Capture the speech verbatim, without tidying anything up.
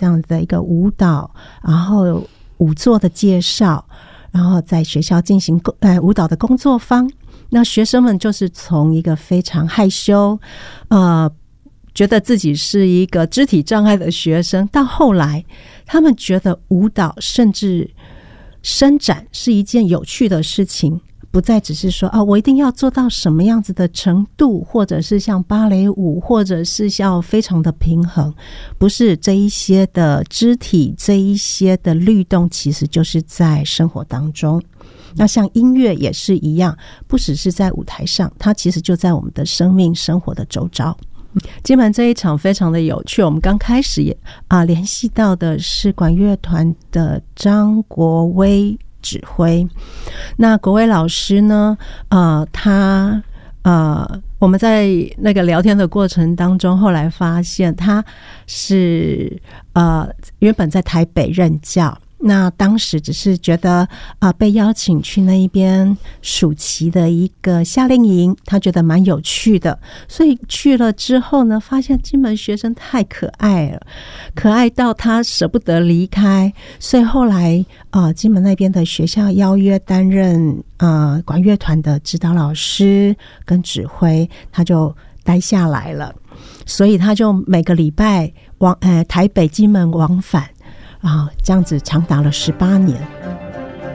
这样的一个舞蹈，然后舞作的介绍，然后在学校进行呃舞蹈的工作坊。那学生们就是从一个非常害羞，呃，觉得自己是一个肢体障碍的学生，到后来他们觉得舞蹈甚至伸展是一件有趣的事情，不再只是说啊，我一定要做到什么样子的程度，或者是像芭蕾舞，或者是要非常的平衡，不是，这一些的肢体，这一些的律动，其实就是在生活当中。那像音乐也是一样，不只是在舞台上，它其实就在我们的生命生活的周遭。金门这一场非常的有趣，我们刚开始也啊联系到的是管乐团的张国威指挥。那国威老师呢，呃，他呃，我们在那个聊天的过程当中，后来发现他是呃原本在台北任教。那当时只是觉得啊、呃，被邀请去那一边暑期的一个夏令营，他觉得蛮有趣的，所以去了之后呢，发现金门学生太可爱了，可爱到他舍不得离开，所以后来啊、呃，金门那边的学校邀约担任啊、呃、管乐团的指导老师跟指挥，他就待下来了，所以他就每个礼拜往呃台北金门往返。啊，这样子长达了十八年。